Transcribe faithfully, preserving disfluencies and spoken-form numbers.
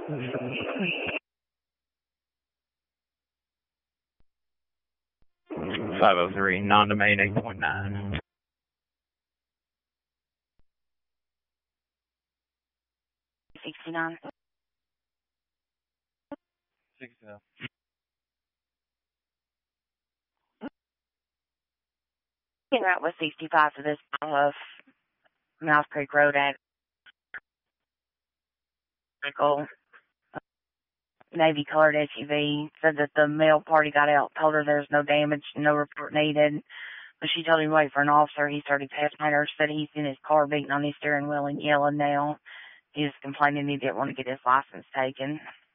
five oh three, non-domain eight point nine. sixty-nine. sixty-nine. In route with sixty-five to this of Mouse Creek Road at navy colored S U V. Said that the male party got out, told her there's no damage, no report needed. But she told him to wait for an officer. He started passing her, said he's in his car beating on his steering wheel and yelling now. He was complaining he didn't want to get his license taken.